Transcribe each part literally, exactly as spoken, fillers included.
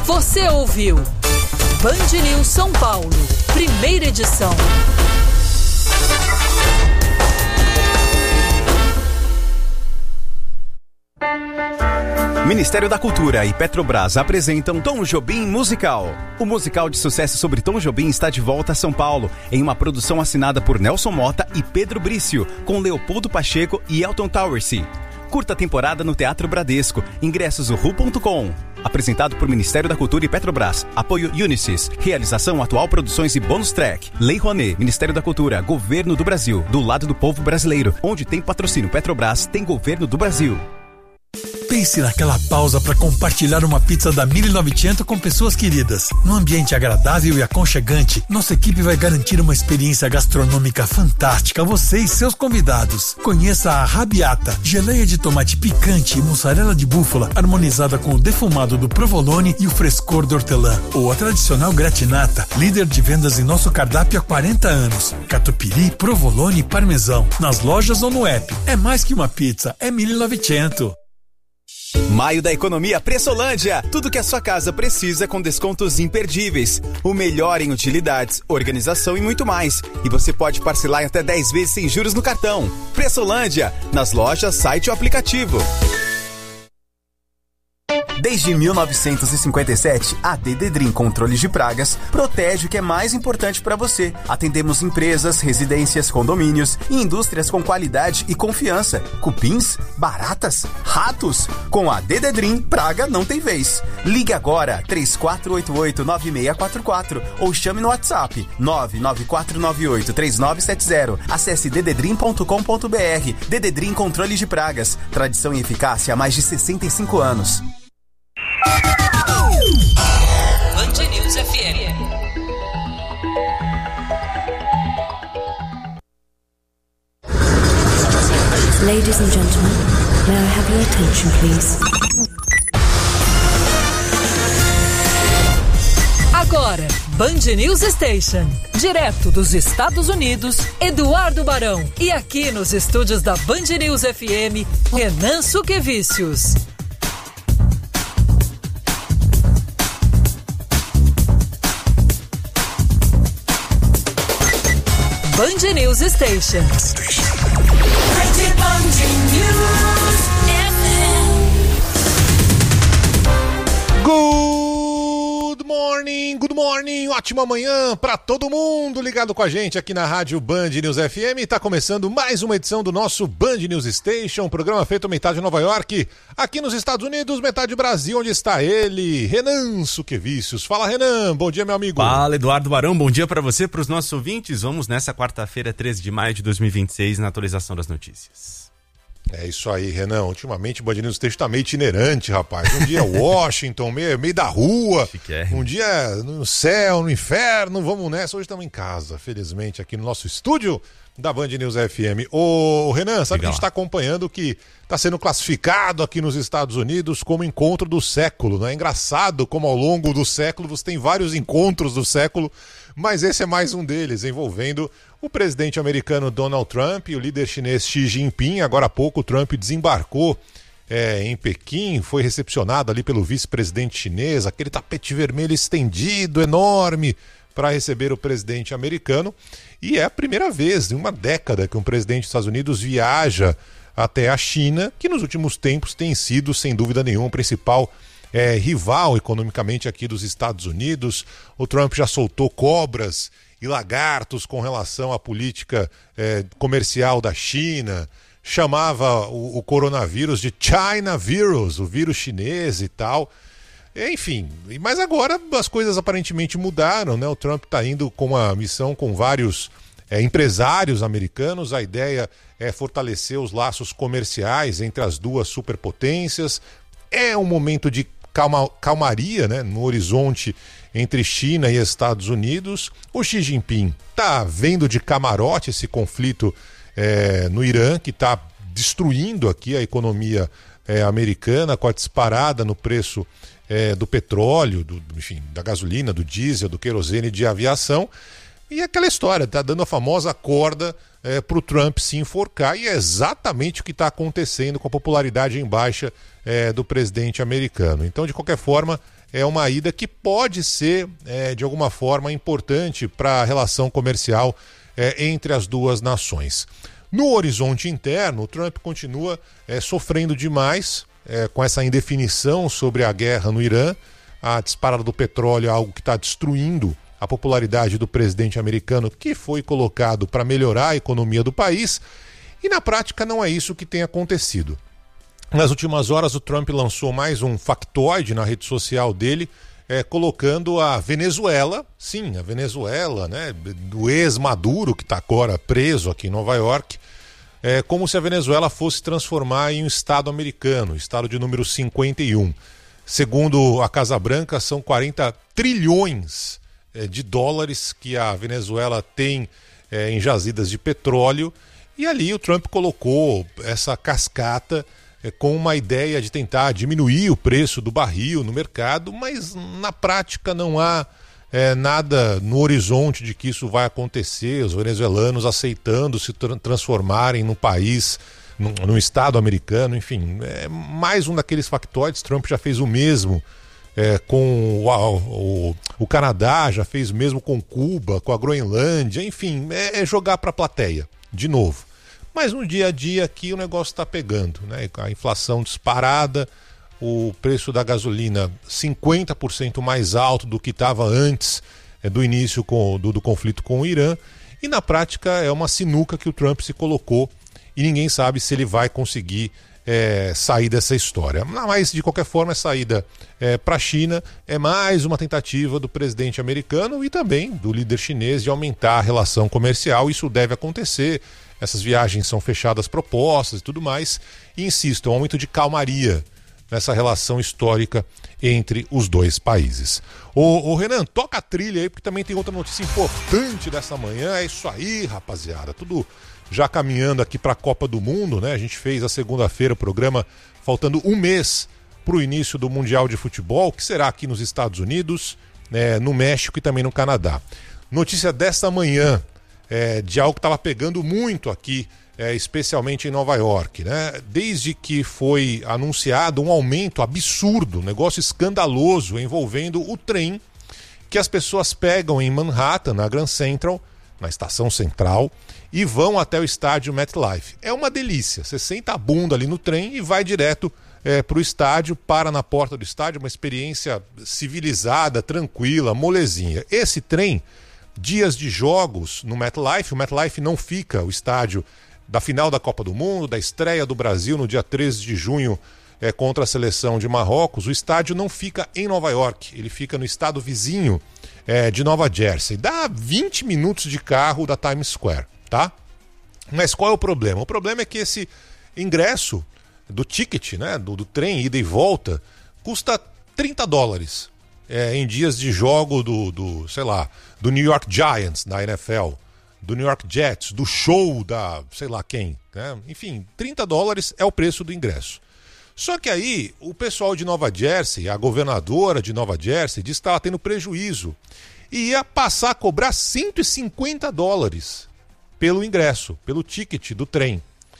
Você ouviu Band News São Paulo, primeira edição. Ministério da Cultura e Petrobras apresentam Tom Jobim Musical. O musical de sucesso sobre Tom Jobim está de volta a São Paulo, em uma produção assinada por Nelson Mota e Pedro Brício, com Leopoldo Pacheco e Elton Towersey. Curta temporada no Teatro Bradesco. Ingressos ru ponto com. Apresentado por Ministério da Cultura e Petrobras. Apoio Unisys. Realização Atual Produções e Bônus Track. Lei Rouanet. Ministério da Cultura. Governo do Brasil. Do lado do povo brasileiro. Onde tem patrocínio Petrobras, tem Governo do Brasil. Pense naquela pausa para compartilhar uma pizza da mil e novecentos com pessoas queridas. Num ambiente agradável e aconchegante, nossa equipe vai garantir uma experiência gastronômica fantástica a você e seus convidados. Conheça a Rabiata, geleia de tomate picante e mussarela de búfala, harmonizada com o defumado do provolone e o frescor do hortelã. Ou a tradicional gratinata, líder de vendas em nosso cardápio há quarenta anos. Catupiry, provolone e parmesão. Nas lojas ou no app. É mais que uma pizza, é mil e novecentos. Maio da Economia Pressolândia. Tudo que a sua casa precisa com descontos imperdíveis. O melhor em utilidades, organização e muito mais. E você pode parcelar em até dez vezes sem juros no cartão. Pressolândia, nas lojas, site ou aplicativo. Desde mil novecentos e cinquenta e sete, a Dededrim Controles de Pragas protege o que é mais importante para você. Atendemos empresas, residências, condomínios e indústrias com qualidade e confiança. Cupins, baratas, ratos. Com a Dededrim, praga não tem vez. Ligue agora três quatro oito oito, nove seis quatro quatro ou chame no WhatsApp nove nove quatro nove oito, três nove sete zero. Acesse dededrim ponto com ponto br. Dededrim Controles de Pragas. Tradição e eficácia há mais de sessenta e cinco anos. Band News F M. Ladies and gentlemen, may I have your attention, please? Agora, Band News Station, direto dos Estados Unidos, Eduardo Barão. E aqui nos estúdios da Band News F M, Renan Suquevicius. Band News Station. Rede Band News F M. Good morning, good morning, ótima manhã para todo mundo ligado com a gente aqui na rádio Band News F M. Está começando mais uma edição do nosso Band News Station, programa feito metade em Nova York, aqui nos Estados Unidos, metade Brasil, onde está ele, Renan Suquevicius. Fala, Renan, bom dia, meu amigo. Fala, Eduardo Barão, bom dia para você, para os nossos ouvintes. Vamos nessa quarta-feira, treze de maio de dois mil e vinte e seis, na atualização das notícias. É isso aí, Renan. Ultimamente o Band News Station tá meio itinerante, rapaz. Um dia Washington, meio, meio da rua. Um dia no céu, no inferno. Vamos nessa. Hoje estamos em casa, felizmente, aqui no nosso estúdio da Band News F M. Ô, Renan, sabe que a gente está acompanhando que está sendo classificado aqui nos Estados Unidos como encontro do século, não é? Engraçado como ao longo do século você tem vários encontros do século, mas esse é mais um deles, envolvendo o presidente americano Donald Trump e o líder chinês Xi Jinping. Agora há pouco o Trump desembarcou é, em Pequim, foi recepcionado ali pelo vice-presidente chinês, aquele tapete vermelho estendido, enorme, para receber o presidente americano. E é a primeira vez em uma década que um presidente dos Estados Unidos viaja até a China, que nos últimos tempos tem sido, sem dúvida nenhuma, o principal é, rival economicamente aqui dos Estados Unidos. O Trump já soltou cobras e lagartos com relação à política é, comercial da China, chamava o, o coronavírus de China Virus, o vírus chinês e tal. Enfim, mas agora as coisas aparentemente mudaram, né? O Trump está indo com uma missão com vários é, empresários americanos. A ideia é fortalecer os laços comerciais entre as duas superpotências. É um momento de calma, calmaria, né, no horizonte entre China e Estados Unidos. O Xi Jinping está vendo de camarote esse conflito é, no Irã, que está destruindo aqui a economia é, americana, com a disparada no preço É, do petróleo, do, enfim, da gasolina, do diesel, do querosene de aviação. E aquela história, tá dando a famosa corda é, para o Trump se enforcar, e é exatamente o que está acontecendo com a popularidade em baixa é, do presidente americano. Então, de qualquer forma, é uma ida que pode ser, é, de alguma forma, importante para a relação comercial é, entre as duas nações. No horizonte interno, o Trump continua é, sofrendo demais é, com essa indefinição sobre a guerra no Irã. A disparada do petróleo é algo que está destruindo a popularidade do presidente americano, que foi colocado para melhorar a economia do país, e na prática não é isso que tem acontecido. Nas últimas horas, o Trump lançou mais um factoide na rede social dele, é, colocando a Venezuela, sim, a Venezuela, né, do ex-Maduro, que está agora preso aqui em Nova York, é, como se a Venezuela fosse transformar em um estado americano, estado de número cinquenta e um. Segundo a Casa Branca, são quarenta trilhões é, de dólares que a Venezuela tem é, em jazidas de petróleo, e ali o Trump colocou essa cascata com uma ideia de tentar diminuir o preço do barril no mercado, mas na prática não há é, nada no horizonte de que isso vai acontecer, os venezuelanos aceitando se tra- transformarem num país, num, num estado americano, enfim, é mais um daqueles factoides. Trump já fez o mesmo é, com o, o, o Canadá, já fez o mesmo com Cuba, com a Groenlândia, enfim, é, é jogar para a plateia, de novo. Mas no dia a dia aqui o negócio está pegando, né? A inflação disparada, o preço da gasolina cinquenta por cento mais alto do que estava antes é, do início com, do, do conflito com o Irã, e na prática é uma sinuca que o Trump se colocou e ninguém sabe se ele vai conseguir é, sair dessa história. Mas de qualquer forma, a saída é, para a China é mais uma tentativa do presidente americano e também do líder chinês de aumentar a relação comercial. Isso deve acontecer. Essas viagens são fechadas propostas e tudo mais. E insisto, é um momento de calmaria nessa relação histórica entre os dois países. Ô, ô Renan, toca a trilha aí, porque também tem outra notícia importante dessa manhã. É isso aí, rapaziada. Tudo já caminhando aqui para a Copa do Mundo, né? A gente fez a segunda-feira o programa faltando um mês para o início do Mundial de Futebol, que será aqui nos Estados Unidos, né, no México e também no Canadá. Notícia desta manhã. É, de algo que estava pegando muito aqui, é, especialmente em Nova York, né? Desde que foi anunciado um aumento absurdo, um negócio escandaloso envolvendo o trem que as pessoas pegam em Manhattan, na Grand Central, na estação central, e vão até o estádio MetLife. É uma delícia, você senta a bunda ali no trem e vai direto é, para o estádio, para na porta do estádio, uma experiência civilizada, tranquila, molezinha. Esse trem, dias de jogos no MetLife, o MetLife não fica, o estádio da final da Copa do Mundo, da estreia do Brasil no dia treze de junho é, contra a seleção de Marrocos, o estádio não fica em Nova York, ele fica no estado vizinho é, de Nova Jersey. Dá vinte minutos de carro da Times Square, tá? Mas qual é o problema? O problema é que esse ingresso do ticket, né, do, do trem, ida e volta, custa trinta dólares. É, em dias de jogo do, do, sei lá, do New York Giants da N F L, do New York Jets, do show da sei lá quem, né? Enfim, trinta dólares é o preço do ingresso. Só que aí o pessoal de Nova Jersey, a governadora de Nova Jersey, disse que estava tendo prejuízo e ia passar a cobrar cento e cinquenta dólares pelo ingresso, pelo ticket do trem.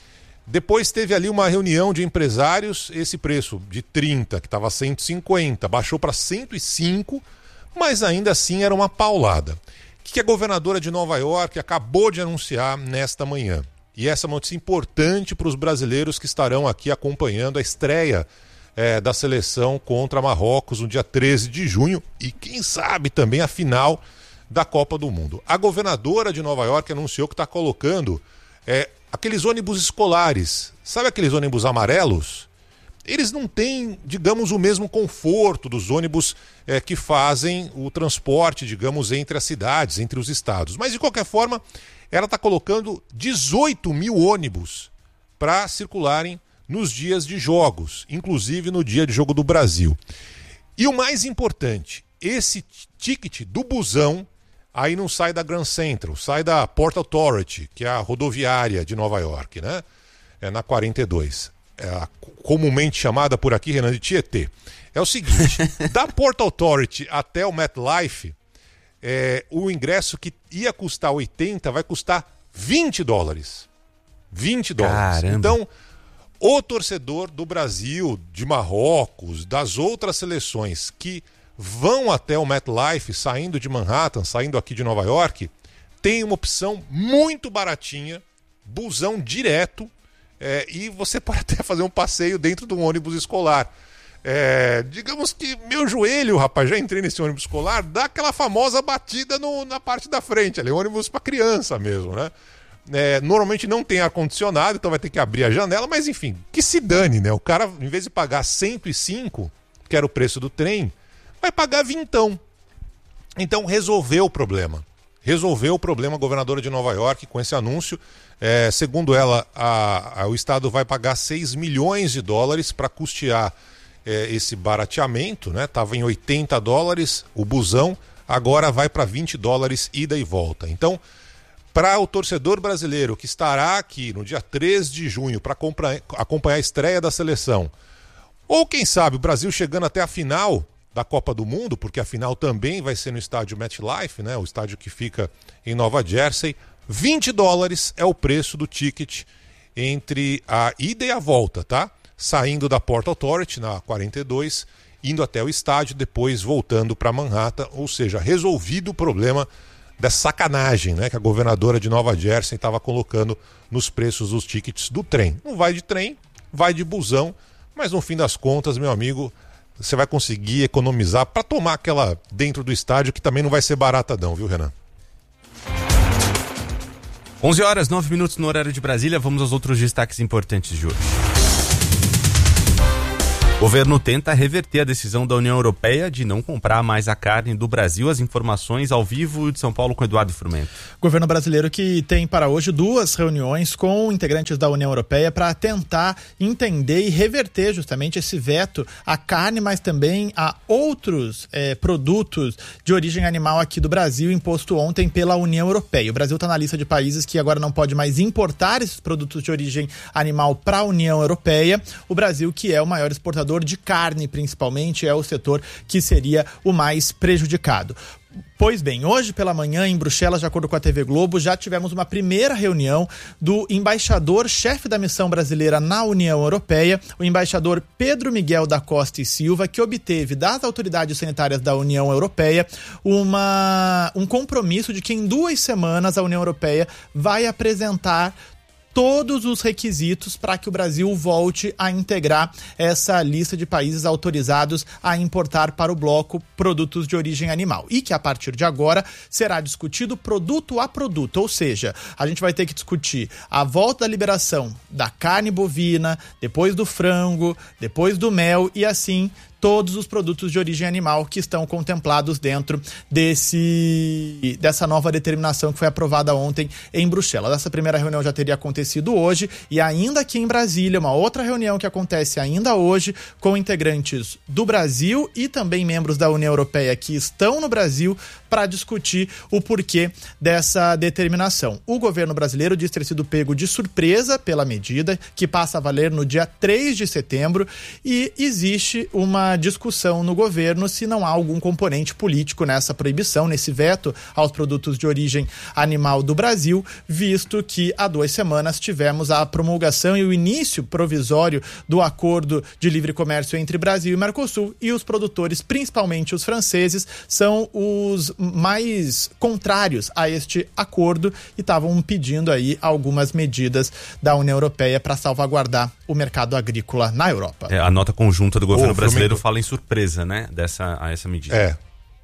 Depois teve ali uma reunião de empresários, esse preço de trinta, que estava cento e cinquenta, baixou para cento e cinco, mas ainda assim era uma paulada. O que a governadora de Nova York acabou de anunciar nesta manhã? E essa é uma notícia importante para os brasileiros que estarão aqui acompanhando a estreia é, da seleção contra Marrocos no dia treze de junho e quem sabe também a final da Copa do Mundo. A governadora de Nova York anunciou que está colocando é, aqueles ônibus escolares, sabe aqueles ônibus amarelos? Eles não têm, digamos, o mesmo conforto dos ônibus é, que fazem o transporte, digamos, entre as cidades, entre os estados. Mas, de qualquer forma, ela está colocando dezoito mil ônibus para circularem nos dias de jogos, inclusive no dia de jogo do Brasil. E o mais importante, esse ticket do busão aí não sai da Grand Central, sai da Port Authority, que é a rodoviária de Nova York, né? É na quarenta e dois. É a, comumente chamada por aqui, Renan, de Tietê. É o seguinte, da Port Authority até o MetLife, é, o ingresso que ia custar oitenta vai custar vinte dólares. vinte dólares. Caramba. Então, o torcedor do Brasil, de Marrocos, das outras seleções que vão até o MetLife, saindo de Manhattan, saindo aqui de Nova York, tem uma opção muito baratinha, busão direto, é, e você pode até fazer um passeio dentro de um ônibus escolar. É, digamos que meu joelho, rapaz, já entrei nesse ônibus escolar, dá aquela famosa batida no, na parte da frente, ali, ônibus para criança mesmo, né? É, normalmente não tem ar-condicionado, então vai ter que abrir a janela, mas enfim, que se dane, né? O cara, em vez de pagar cento e cinco, que era o preço do trem, vai pagar vintão. Então resolveu o problema. Resolveu o problema a governadora de Nova York com esse anúncio. É, segundo ela, a, a, o estado vai pagar seis milhões de dólares para custear é, esse barateamento, né? Estava em oitenta dólares o busão, agora vai para vinte dólares ida e volta. Então, para o torcedor brasileiro que estará aqui no dia três de junho para acompanhar a estreia da seleção, ou quem sabe o Brasil chegando até a final da Copa do Mundo, porque a final também vai ser no estádio MetLife, né? O estádio que fica em Nova Jersey, vinte dólares é o preço do ticket entre a ida e a volta, tá? Saindo da Port Authority na quarenta e dois, indo até o estádio, depois voltando para Manhattan, ou seja, resolvido o problema dessa sacanagem, né, que a governadora de Nova Jersey estava colocando nos preços dos tickets do trem. Não vai de trem, vai de busão, mas no fim das contas, meu amigo, você vai conseguir economizar para tomar aquela dentro do estádio, que também não vai ser barata não, viu, Renan? onze horas, nove minutos no horário de Brasília. Vamos aos outros destaques importantes de hoje. O governo tenta reverter a decisão da União Europeia de não comprar mais a carne do Brasil. As informações ao vivo de São Paulo com Eduardo Frumento. O governo brasileiro que tem para hoje duas reuniões com integrantes da União Europeia para tentar entender e reverter justamente esse veto à carne, mas também a outros eh, produtos de origem animal aqui do Brasil, imposto ontem pela União Europeia. O Brasil está na lista de países que agora não pode mais importar esses produtos de origem animal para a União Europeia. O Brasil, que é o maior exportador de carne, principalmente, é o setor que seria o mais prejudicado. Pois bem, hoje pela manhã em Bruxelas, de acordo com a T V Globo, já tivemos uma primeira reunião do embaixador-chefe da missão brasileira na União Europeia, o embaixador Pedro Miguel da Costa e Silva, que obteve das autoridades sanitárias da União Europeia uma, um compromisso de que em duas semanas a União Europeia vai apresentar todos os requisitos para que o Brasil volte a integrar essa lista de países autorizados a importar para o bloco produtos de origem animal. E que a partir de agora será discutido produto a produto, ou seja, a gente vai ter que discutir a volta da liberação da carne bovina, depois do frango, depois do mel e assim todos os produtos de origem animal que estão contemplados dentro desse, dessa nova determinação que foi aprovada ontem em Bruxelas. Essa primeira reunião já teria acontecido hoje e ainda aqui em Brasília, uma outra reunião que acontece ainda hoje com integrantes do Brasil e também membros da União Europeia que estão no Brasil para discutir o porquê dessa determinação. O governo brasileiro diz ter sido pego de surpresa pela medida, que passa a valer no dia três de setembro, e existe uma discussão no governo se não há algum componente político nessa proibição, nesse veto aos produtos de origem animal do Brasil, visto que há duas semanas tivemos a promulgação e o início provisório do acordo de livre comércio entre Brasil e Mercosul, e os produtores, principalmente os franceses, são os mais contrários a este acordo e estavam pedindo aí algumas medidas da União Europeia para salvaguardar o mercado agrícola na Europa. É, a nota conjunta do governo Ô, brasileiro Frumento fala em surpresa, né, dessa, a essa medida. É.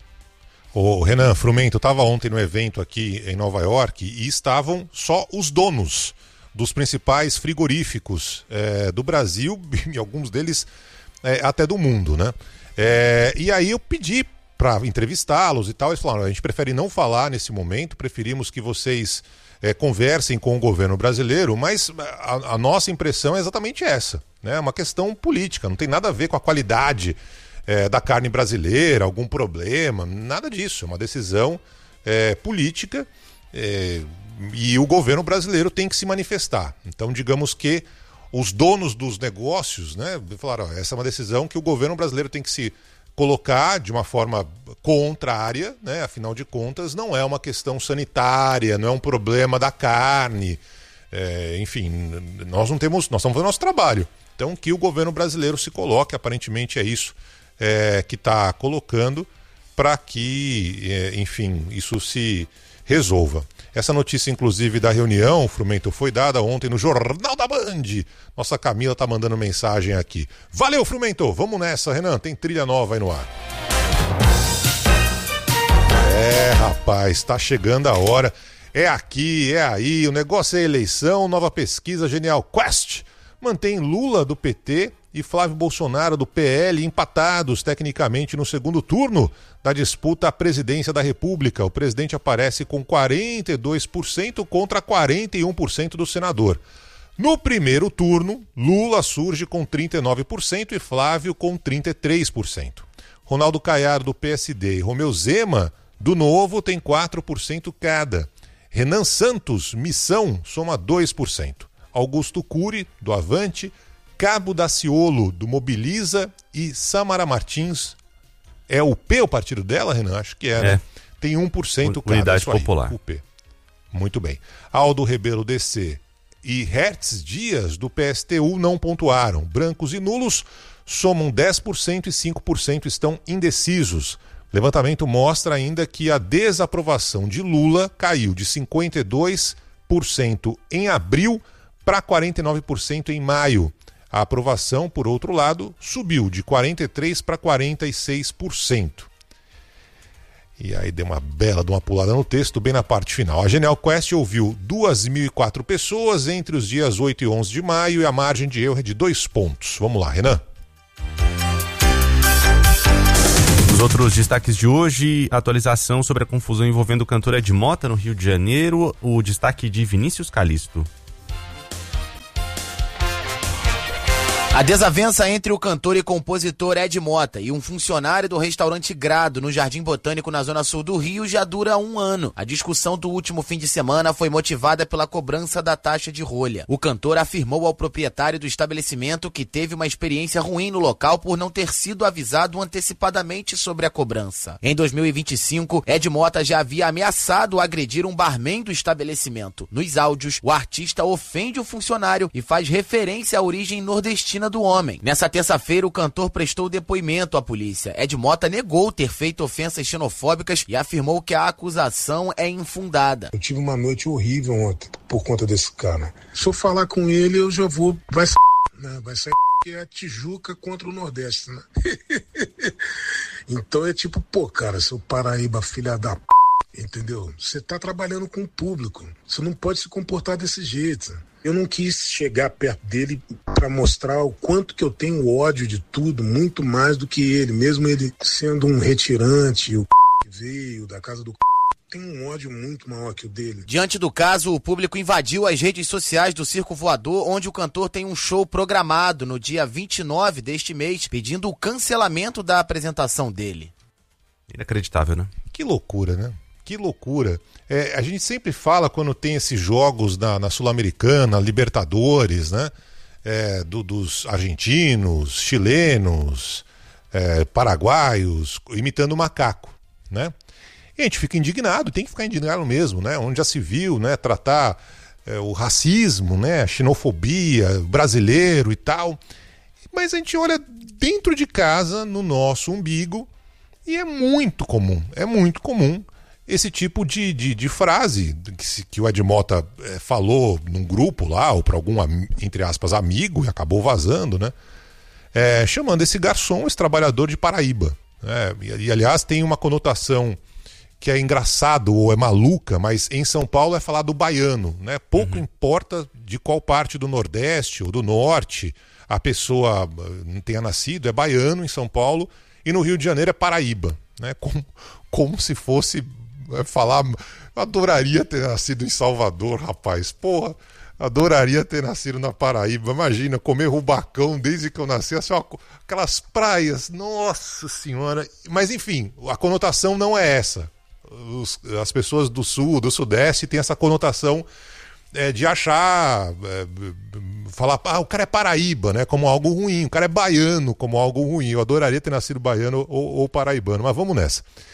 O Renan Frumento estava ontem no evento aqui em Nova York e estavam só os donos dos principais frigoríficos é, do Brasil e alguns deles é, até do mundo, né? É, e aí eu pedi para entrevistá-los e tal, eles falaram, a gente prefere não falar nesse momento, preferimos que vocês é, conversem com o governo brasileiro, mas a, a nossa impressão é exatamente essa, né? É uma questão política, não tem nada a ver com a qualidade é, da carne brasileira, algum problema, nada disso, é uma decisão é, política é, e o governo brasileiro tem que se manifestar. Então, digamos que os donos dos negócios, né, falaram, ó, essa é uma decisão que o governo brasileiro tem que se colocar de uma forma contrária, né? Afinal de contas, não é uma questão sanitária, não é um problema da carne, É, enfim, nós não temos, nós estamos fazendo nosso trabalho. Então, que o governo brasileiro se coloque, aparentemente é isso é, que está colocando para que, é, enfim, isso se resolva. Essa notícia, inclusive, da reunião, Frumento, foi dada ontem no Jornal da Band. Nossa Camila tá mandando mensagem aqui. Valeu, Frumento! Vamos nessa, Renan, tem trilha nova aí no ar. É, rapaz, tá chegando a hora. É aqui, é aí, o negócio é eleição, nova pesquisa Genial Quest. Mantém Lula do P T e Flávio Bolsonaro do P L empatados tecnicamente no segundo turno da disputa à presidência da República. O presidente aparece com quarenta e dois por cento contra quarenta e um por cento do senador. No primeiro turno, Lula surge com trinta e nove por cento e Flávio com trinta e três por cento. Ronaldo Caiado do P S D e Romeu Zema do Novo tem quatro por cento cada. Renan Santos, Missão, soma dois por cento. Augusto Cury, do Avante, Cabo Daciolo, do Mobiliza e Samara Martins, é o P o partido dela, Renan? Acho que é, é. Né? Tem um por cento cada. Unidade Popular. O P. Muito bem. Aldo Rebelo, D C, e Hertz Dias, do P S T U, não pontuaram. Brancos e nulos somam dez por cento e cinco por cento estão indecisos. Levantamento mostra ainda que a desaprovação de Lula caiu de cinquenta e dois por cento em abril para quarenta e nove por cento em maio. A aprovação, por outro lado, subiu de quarenta e três por cento para quarenta e seis por cento. E aí deu uma bela de uma pulada no texto, bem na parte final. A Genial Quest ouviu duas mil e quatro pessoas entre os dias oito e onze de maio e a margem de erro é de dois pontos. Vamos lá, Renan. Os outros destaques de hoje, atualização sobre a confusão envolvendo o cantor Ed Mota no Rio de Janeiro, o destaque de Vinícius Calisto. A desavença entre o cantor e compositor Ed Mota e um funcionário do restaurante Grado no Jardim Botânico na zona sul do Rio já dura um ano. A discussão do último fim de semana foi motivada pela cobrança da taxa de rolha. O cantor afirmou ao proprietário do estabelecimento que teve uma experiência ruim no local por não ter sido avisado antecipadamente sobre a cobrança. Em dois mil e vinte e cinco, Ed Mota já havia ameaçado agredir um barman do estabelecimento. Nos áudios, o artista ofende o funcionário e faz referência à origem nordestina do homem. Nessa terça-feira, o cantor prestou depoimento à polícia. Ed Mota negou ter feito ofensas xenofóbicas e afirmou que a acusação é infundada. Eu tive uma noite horrível ontem por conta desse cara. Se eu falar com ele, eu já vou... Vai sair, né? Vai sair que é a Tijuca contra o Nordeste, né? Então é tipo, pô, cara, seu Paraíba, filha da p... Entendeu? Você tá trabalhando com o público. Você não pode se comportar desse jeito. Eu não quis chegar perto dele para mostrar o quanto que eu tenho ódio de tudo, muito mais do que ele, mesmo ele sendo um retirante, o que veio da casa do tem um ódio muito maior que o dele. Diante do caso, o público invadiu as redes sociais do Circo Voador, onde o cantor tem um show programado no dia vinte e nove deste mês, pedindo o cancelamento da apresentação dele. Inacreditável, né? Que loucura, né? Que loucura. É, a gente sempre fala quando tem esses jogos na, na Sul-Americana, Libertadores, né? É, do, dos argentinos, chilenos, é, paraguaios, imitando o macaco, né? E a gente fica indignado, tem que ficar indignado mesmo, né? Onde já se viu, né? Tratar é, o racismo, né? A xenofobia, brasileiro e tal. Mas a gente olha dentro de casa, no nosso umbigo, e é muito comum, é muito comum esse tipo de, de, de frase que, que o Ed Mota é, falou num grupo lá, ou para algum, entre aspas, amigo, e acabou vazando, né? É, chamando esse garçom, esse trabalhador de Paraíba. Né? E, e, aliás, tem uma conotação que é engraçado ou é maluca, mas em São Paulo é falado baiano, né? Pouco uhum. importa de qual parte do Nordeste ou do Norte a pessoa tenha nascido, é baiano em São Paulo, e no Rio de Janeiro é Paraíba, né? Como, como se fosse... falar, eu adoraria ter nascido em Salvador, rapaz, porra, adoraria ter nascido na Paraíba, imagina, comer rubacão desde que eu nasci, assim, ó, aquelas praias, nossa senhora, mas enfim, a conotação não é essa. Os, as pessoas do sul, do sudeste têm essa conotação é, de achar, é, falar, ah, o cara é Paraíba, né, como algo ruim, o cara é baiano como algo ruim, eu adoraria ter nascido baiano ou, ou paraibano, mas vamos nessa.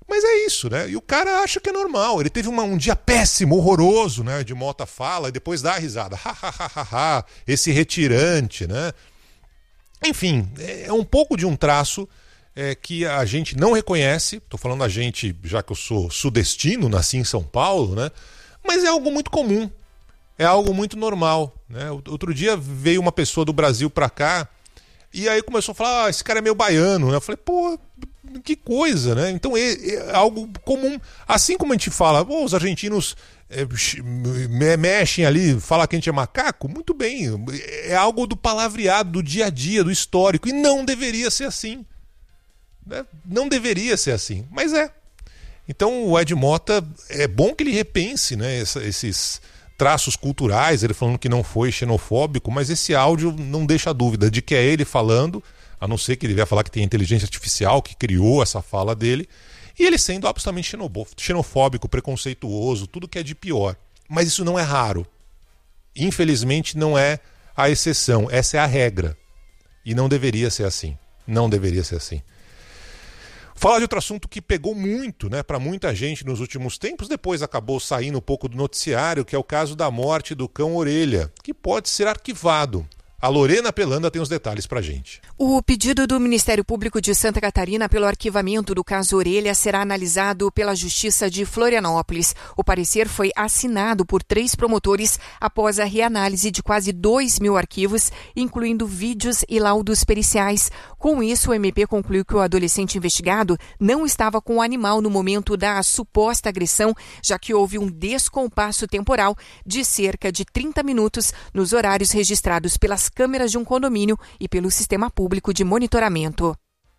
Mas é isso, né? E o cara acha que é normal. Ele teve uma, um dia péssimo, horroroso, né? De Mota fala e depois dá a risada. Ha, ha, ha, ha, ha. Esse retirante, né? Enfim, é um pouco de um traço é, que a gente não reconhece. Estou falando a gente, já que eu sou sudestino, nasci em São Paulo, né? Mas é algo muito comum. É algo muito normal, né? Outro dia veio uma pessoa do Brasil para cá e aí começou a falar, ah, esse cara é meio baiano, né? Eu falei, pô, que coisa, né? Então é, é algo comum. Assim como a gente fala, pô, os argentinos é, mexem ali, falam que a gente é macaco, muito bem. É algo do palavreado, do dia a dia, do histórico. E não deveria ser assim. Né? Não deveria ser assim, mas é. Então o Ed Mota, é bom que ele repense, né, essa, esses traços culturais, ele falando que não foi xenofóbico, mas esse áudio não deixa dúvida de que é ele falando, a não ser que ele vai falar que tem inteligência artificial que criou essa fala dele, e ele sendo absolutamente xenofóbico, preconceituoso, tudo que é de pior. Mas isso não é raro. Infelizmente não é a exceção, essa é a regra. E não deveria ser assim. Não deveria ser assim. Falar de outro assunto que pegou muito, né, para muita gente nos últimos tempos, depois acabou saindo um pouco do noticiário, que é o caso da morte do cão Orelha, que pode ser arquivado. A Lorena Pelanda tem os detalhes pra gente. O pedido do Ministério Público de Santa Catarina pelo arquivamento do caso Orelha será analisado pela Justiça de Florianópolis. O parecer foi assinado por três promotores após a reanálise de quase dois mil arquivos, incluindo vídeos e laudos periciais. Com isso, o M P concluiu que o adolescente investigado não estava com o animal no momento da suposta agressão, já que houve um descompasso temporal de cerca de trinta minutos nos horários registrados pelas câmeras de um condomínio e pelo sistema público de monitoramento.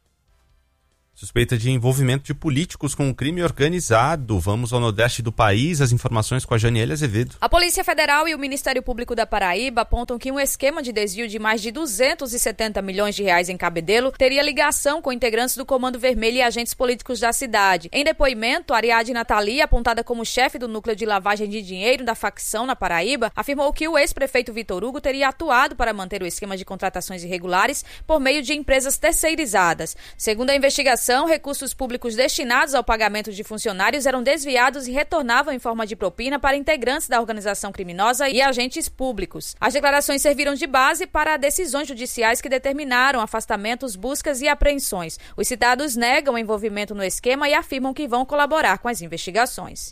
Suspeita de envolvimento de políticos com o crime organizado. Vamos ao nordeste do país, as informações com a Janiele Azevedo. A Polícia Federal e o Ministério Público da Paraíba apontam que um esquema de desvio de mais de duzentos e setenta milhões de reais em Cabedelo teria ligação com integrantes do Comando Vermelho e agentes políticos da cidade. Em depoimento, Ariadne Nathalie, apontada como chefe do núcleo de lavagem de dinheiro da facção na Paraíba, afirmou que o ex-prefeito Vitor Hugo teria atuado para manter o esquema de contratações irregulares por meio de empresas terceirizadas. Segundo a investigação, recursos públicos destinados ao pagamento de funcionários eram desviados e retornavam em forma de propina para integrantes da organização criminosa e agentes públicos. As declarações serviram de base para decisões judiciais que determinaram afastamentos, buscas e apreensões. Os citados negam o envolvimento no esquema e afirmam que vão colaborar com as investigações.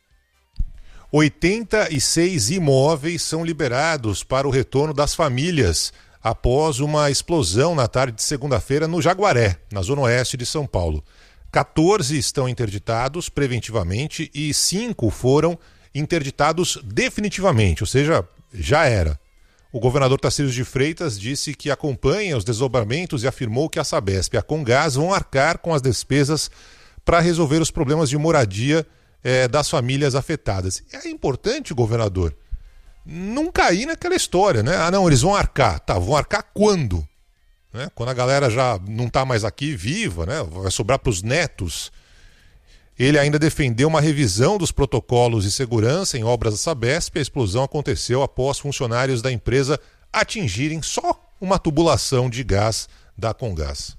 oitenta e seis imóveis são liberados para o retorno das famílias após uma explosão na tarde de segunda-feira no Jaguaré, na zona oeste de São Paulo. quatorze estão interditados preventivamente e cinco foram interditados definitivamente, ou seja, já era. O governador Tarcísio de Freitas disse que acompanha os desdobramentos e afirmou que a Sabesp e a Comgás vão arcar com as despesas para resolver os problemas de moradia eh, das famílias afetadas. É importante, governador, não cair naquela história, né? Ah, não, eles vão arcar. Tá, vão arcar quando? Né? Quando a galera já não tá mais aqui viva, né? Vai sobrar para os netos. Ele ainda defendeu uma revisão dos protocolos de segurança em obras da Sabesp. A explosão aconteceu após funcionários da empresa atingirem só uma tubulação de gás da Comgás.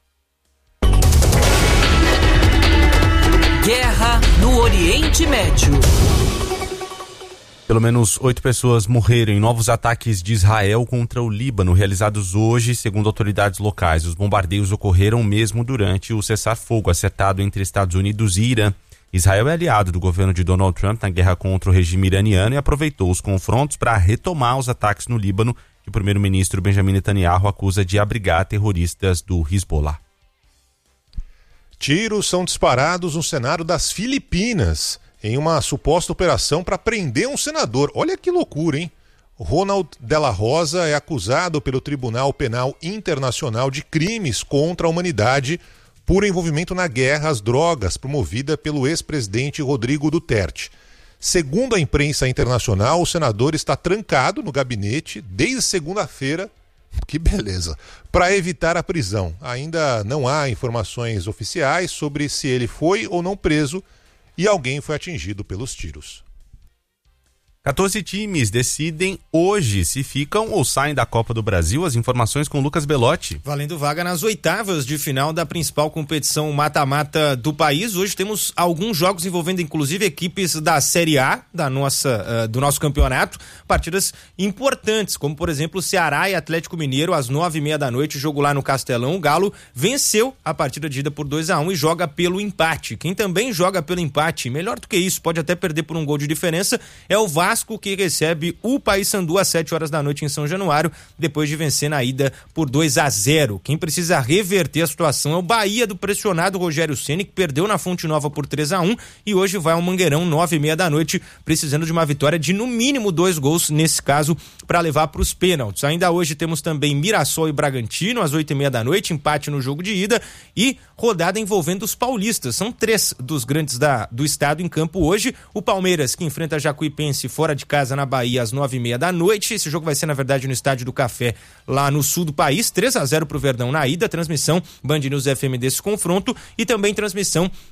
Guerra no Oriente Médio. Pelo menos oito pessoas morreram em novos ataques de Israel contra o Líbano, realizados hoje, segundo autoridades locais. Os bombardeios ocorreram mesmo durante o cessar-fogo acertado entre Estados Unidos e Irã. Israel é aliado do governo de Donald Trump na guerra contra o regime iraniano e aproveitou os confrontos para retomar os ataques no Líbano, que o primeiro-ministro Benjamin Netanyahu acusa de abrigar terroristas do Hezbollah. Tiros são disparados no Senado das Filipinas em uma suposta operação para prender um senador. Olha que loucura, hein? Ronald Dela Rosa é acusado pelo Tribunal Penal Internacional de crimes contra a humanidade por envolvimento na guerra às drogas promovida pelo ex-presidente Rodrigo Duterte. Segundo a imprensa internacional, o senador está trancado no gabinete desde segunda-feira, que beleza, para evitar a prisão. Ainda não há informações oficiais sobre se ele foi ou não preso e alguém foi atingido pelos tiros. quatorze times decidem hoje se ficam ou saem da Copa do Brasil. As informações com Lucas Belotti. Valendo vaga nas oitavas de final da principal competição mata-mata do país. Hoje temos alguns jogos envolvendo inclusive equipes da Série A da nossa, uh, do nosso campeonato. Partidas importantes, como por exemplo Ceará e Atlético Mineiro às nove e meia da noite, jogo lá no Castelão. O Galo venceu a partida de ida por dois a um e joga pelo empate. Quem também joga pelo empate, melhor do que isso, pode até perder por um gol de diferença, é o Vasco, que recebe o Paysandu às sete horas da noite em São Januário, depois de vencer na ida por dois a zero. Quem precisa reverter a situação é o Bahia do pressionado Rogério Ceni, que perdeu na Fonte Nova por três a um e hoje vai ao Mangueirão, nove e meia da noite, precisando de uma vitória de no mínimo dois gols, nesse caso, para levar para os pênaltis. Ainda hoje temos também Mirassol e Bragantino às oito e meia da noite, empate no jogo de ida e rodada envolvendo os paulistas. São três dos grandes da, do estado em campo hoje. O Palmeiras, que enfrenta Jacuipense fora de casa na Bahia às nove e meia da noite. Esse jogo vai ser, na verdade, no Estádio do Café, lá no sul do país. três a zero pro Verdão na ida. Transmissão Band News F M desse confronto e também transmissão